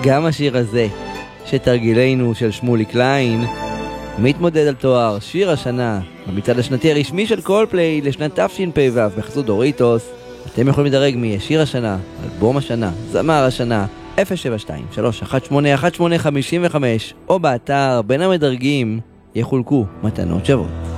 גם השיר הזה, שתרגילנו של שמולי קליין, מתמודד על תואר שיר השנה במצעד השנתי הרשמי של קולפליי לשנת תשפ"ו בחסות דוריטוס. אתם יכולים לדרג מי שיר השנה, אלבום השנה, זמר השנה, 072-318-1855 או באתר בין המדרגים יחולקו מתנות שוות.